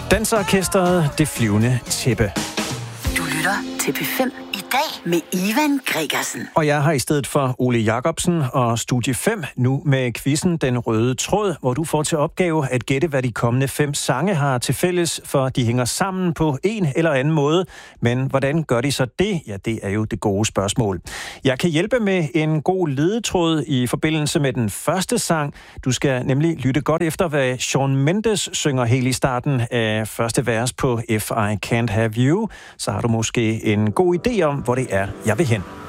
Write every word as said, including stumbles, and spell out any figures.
Danseorkestret Det Flyvende Tæppe. Du lytter til P fem i dag med Ivan Gregersen. Og jeg har i stedet for Ole Jacobsen og Studie fem nu med quizzen Den Røde Tråd, hvor du får til opgave at gætte, hvad de kommende fem sange har til fælles, for de hænger sammen på en eller anden måde. Men hvordan gør de så det? Ja, det er jo det gode spørgsmål. Jeg kan hjælpe med en god ledetråd i forbindelse med den første sang. Du skal nemlig lytte godt efter, hvad Shawn Mendes synger helt i starten af første vers på If I Can't Have You. Så har du måske en god idé om, hvor det er, jeg vil hen.